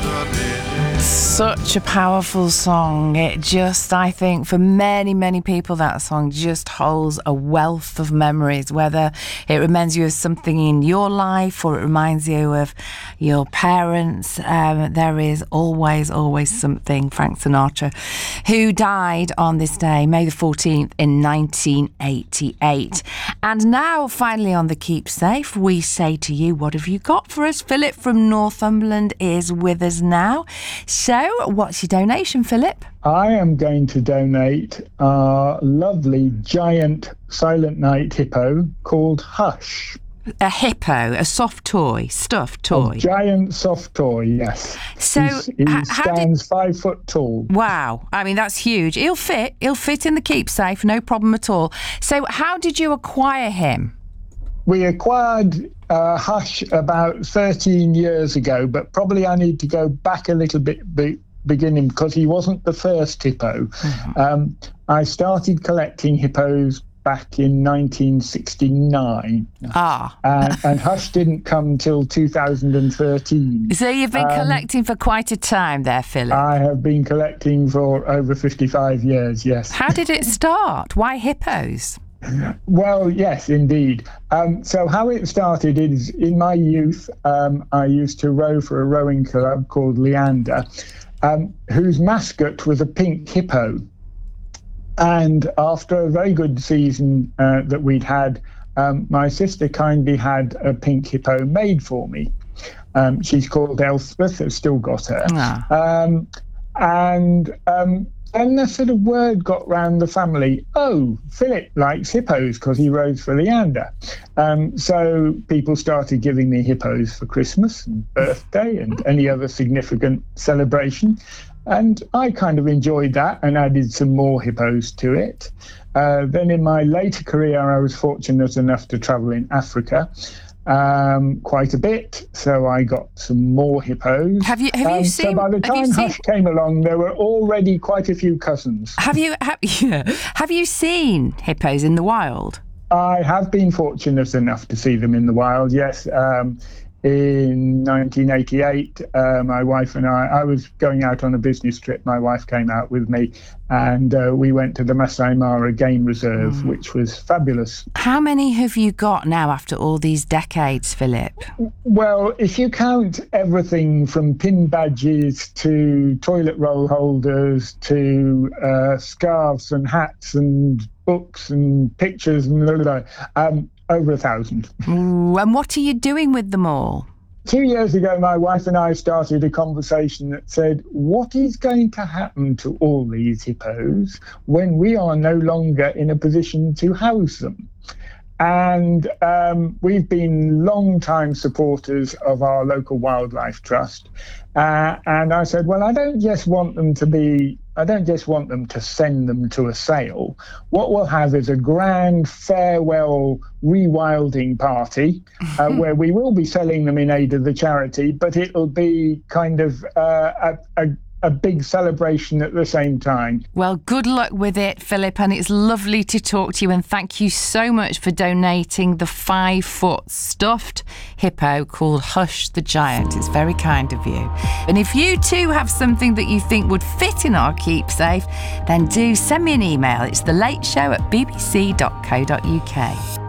Such a powerful song. It just, I think, for many, many people, that song just holds a wealth of memories, whether it reminds you of something in your life or it reminds you of your parents. There is always something. Frank Sinatra, who died on this day, May the 14th in 1988. And now, finally on the Keep Safe, we say to you, what have you got for us? Philip from Northumberland is with us now. So, what's your donation, Philip? I am going to donate our lovely giant Silent Night hippo called Hush. A hippo, a soft toy, stuffed toy. A giant soft toy, yes. So he stands 5 foot tall. Wow, I mean that's huge. He'll fit in the Keep Safe, no problem at all. So, how did you acquire him? We acquired Hush about 13 years ago, but probably I need to go back a little bit beginning because he wasn't the first hippo. Mm-hmm. I started collecting hippos back in 1969. And Hush didn't come till 2013. So you've been collecting for quite a time there, Philip. I have been collecting for over 55 years, yes. How did it start? Why hippos? Well, yes, indeed. So how it started is in my youth, I used to row for a rowing club called Leander, whose mascot was a pink hippo. And after a very good season that we'd had, my sister kindly had a pink hippo made for me. She's called Elspeth. I've still got her. Then the sort of word got round the family, Philip likes hippos because he rows for Leander. So people started giving me hippos for Christmas and birthday and any other significant celebration. And I kind of enjoyed that and added some more hippos to it. Then in my later career, I was fortunate enough to travel in Africa quite a bit, so I got some more hippos. Have you seen? So by the time Hush came along, there were already quite a few cousins. Have you seen hippos in the wild? I have been fortunate enough to see them in the wild. Yes. In 1988, my wife and I was going out on a business trip. My wife came out with me and we went to the Masai Mara Game Reserve, which was fabulous. How many have you got now after all these decades, Philip? Well, if you count everything from pin badges to toilet roll holders to scarves and hats and books and pictures and over 1,000. Ooh, and what are you doing with them all? 2 years ago, my wife and I started a conversation that said, what is going to happen to all these hippos when we are no longer in a position to house them? And we've been long-time supporters of our local wildlife trust. And I said, well, I don't just want them to send them to a sale. What we'll have is a grand farewell rewilding party where we will be selling them in aid of the charity, but it'll be kind of a big celebration at the same time. Well, good luck with it, Philip, and it's lovely to talk to you, and thank you so much for donating the 5-foot stuffed hippo called Hush the Giant. It's very kind of you. And if you too have something that you think would fit in our Keep Safe, then do send me an email. It's thelateshow@bbc.co.uk.